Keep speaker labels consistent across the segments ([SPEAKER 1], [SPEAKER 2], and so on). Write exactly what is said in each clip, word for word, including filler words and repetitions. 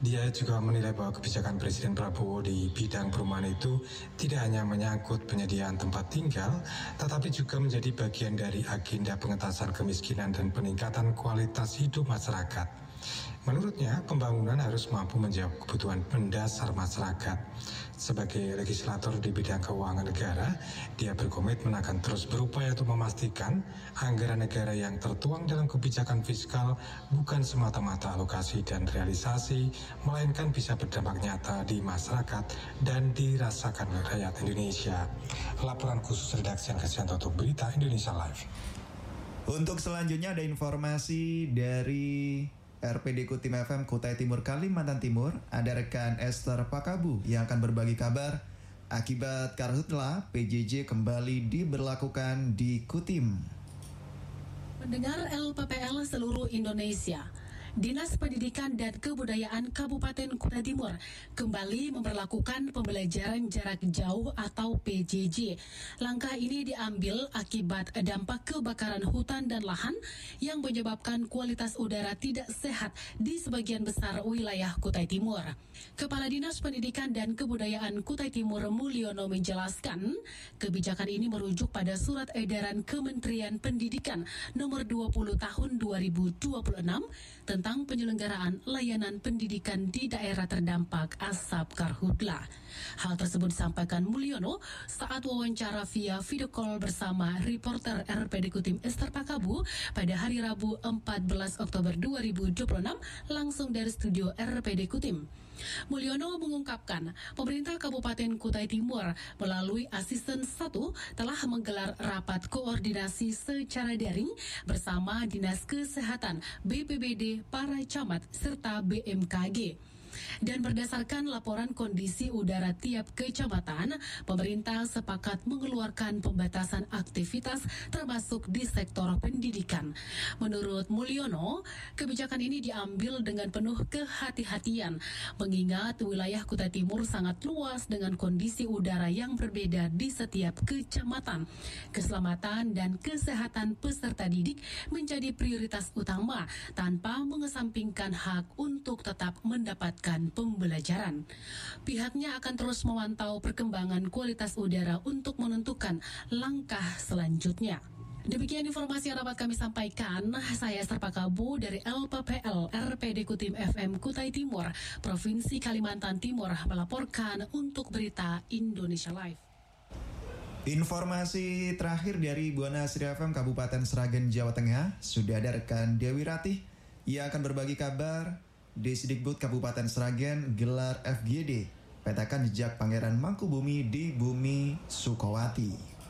[SPEAKER 1] Dia juga menilai bahwa kebijakan Presiden Prabowo di bidang perumahan itu tidak hanya menyangkut penyediaan tempat tinggal, tetapi juga menjadi bagian dari agenda pengentasan kemiskinan dan peningkatan kualitas hidup masyarakat. Menurutnya, pembangunan harus mampu menjawab kebutuhan mendasar masyarakat. Sebagai legislator di bidang keuangan negara, dia berkomitmen akan terus berupaya untuk memastikan anggaran negara yang tertuang dalam kebijakan fiskal bukan semata-mata alokasi dan realisasi, melainkan bisa berdampak nyata di masyarakat dan dirasakan oleh rakyat Indonesia. Laporan khusus redaksi Angkasianto untuk Berita Indonesia Live.
[SPEAKER 2] Untuk selanjutnya ada informasi dari R P D Kutim F M Kutai Timur, Kalimantan Timur. Ada rekan Esther Pakabu yang akan berbagi kabar akibat karhutla P J J kembali diberlakukan di Kutim.
[SPEAKER 3] Pendengar L P P L seluruh Indonesia, Dinas Pendidikan dan Kebudayaan Kabupaten Kutai Timur kembali memperlakukan pembelajaran jarak jauh atau P J J. Langkah ini diambil akibat dampak kebakaran hutan dan lahan yang menyebabkan kualitas udara tidak sehat di sebagian besar wilayah Kutai Timur. Kepala Dinas Pendidikan dan Kebudayaan Kutai Timur Mulyono menjelaskan, kebijakan ini merujuk pada Surat Edaran Kementerian Pendidikan nomor dua puluh tahun dua ribu dua puluh enam tentang tentang penyelenggaraan layanan pendidikan di daerah terdampak asap karhutla. Hal tersebut disampaikan Mulyono saat wawancara via video call bersama reporter R P D Kutim Esther Pakabu pada hari Rabu empat belas Oktober dua ribu dua puluh enam langsung dari studio R P D Kutim. Mulyono mengungkapkan, pemerintah Kabupaten Kutai Timur melalui Asisten satu telah menggelar rapat koordinasi secara daring bersama Dinas Kesehatan, B P B D, para camat, serta B M K G. Dan berdasarkan laporan kondisi udara tiap kecamatan, pemerintah sepakat mengeluarkan pembatasan aktivitas termasuk di sektor pendidikan. Menurut Mulyono, kebijakan ini diambil dengan penuh kehati-hatian, mengingat wilayah Kutai Timur sangat luas dengan kondisi udara yang berbeda di setiap kecamatan. Keselamatan dan kesehatan peserta didik menjadi prioritas utama tanpa mengesampingkan hak untuk tetap mendapatkan pembelajaran. Pihaknya akan terus memantau perkembangan kualitas udara untuk menentukan langkah selanjutnya. Demikian informasi yang dapat kami sampaikan. Saya Esther Pakabu dari L P P L R P D Kutim F M Kutai Timur, Provinsi Kalimantan Timur melaporkan untuk Berita Indonesia Live.
[SPEAKER 2] Informasi terakhir dari Buana Asri F M Kabupaten Sragen, Jawa Tengah. Sudah ada rekan Dewi Ratih yang akan berbagi kabar. Desdikbud Kabupaten Sragen gelar F G D, petakan jejak Pangeran Mangkubumi di Bumi Sukowati.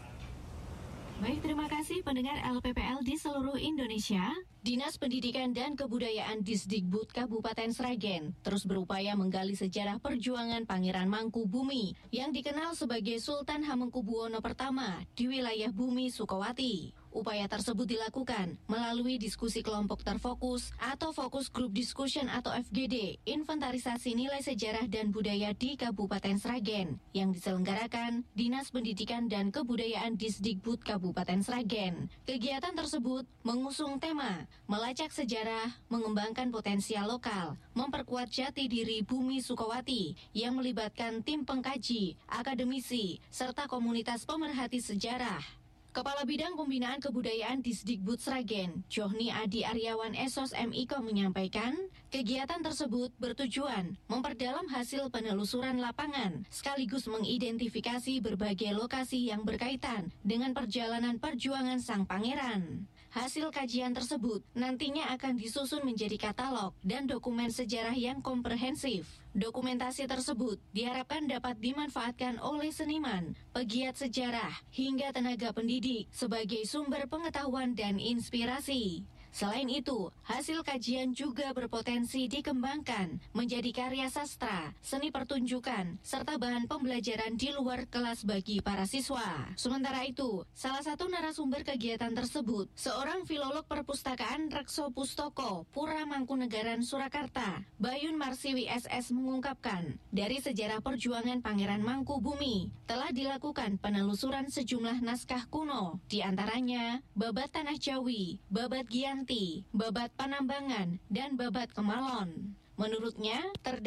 [SPEAKER 4] Baik, terima kasih pendengar L P P L di seluruh Indonesia. Dinas Pendidikan dan Kebudayaan Disdikbud Kabupaten Sragen terus berupaya menggali sejarah perjuangan Pangeran Mangkubumi yang dikenal sebagai Sultan Hamengkubuwono pertama di wilayah Bumi Sukowati. Upaya tersebut dilakukan melalui diskusi kelompok terfokus atau Focus Group Discussion atau F G D, inventarisasi nilai sejarah dan budaya di Kabupaten Sragen yang diselenggarakan Dinas Pendidikan dan Kebudayaan Disdikbud Kabupaten Sragen. Kegiatan tersebut mengusung tema melacak sejarah, mengembangkan potensial lokal, memperkuat jati diri Bumi Sukowati yang melibatkan tim pengkaji, akademisi, serta komunitas pemerhati sejarah. Kepala Bidang Pembinaan Kebudayaan Disdikbud Sragen, Johni Adi Aryawan S O S M I K O menyampaikan, kegiatan tersebut bertujuan memperdalam hasil penelusuran lapangan, sekaligus mengidentifikasi berbagai lokasi yang berkaitan dengan perjalanan perjuangan Sang Pangeran. Hasil kajian tersebut nantinya akan disusun menjadi katalog dan dokumen sejarah yang komprehensif. Dokumentasi tersebut diharapkan dapat dimanfaatkan oleh seniman, pegiat sejarah, hingga tenaga pendidik sebagai sumber pengetahuan dan inspirasi. Selain itu, hasil kajian juga berpotensi dikembangkan menjadi karya sastra, seni pertunjukan, serta bahan pembelajaran di luar kelas bagi para siswa. Sementara itu, salah satu narasumber kegiatan tersebut, seorang filolog perpustakaan Rekso Pustoko, Pura Mangkunegaran, Surakarta, Bayun Marsiwi S S mengungkapkan, dari sejarah perjuangan Pangeran Mangkubumi, telah dilakukan penelusuran sejumlah naskah kuno, di antaranya Babat Tanah Jawi, Babat Giyanti, Babat Panambangan, dan Babat Kemalon. Menurutnya, terdapat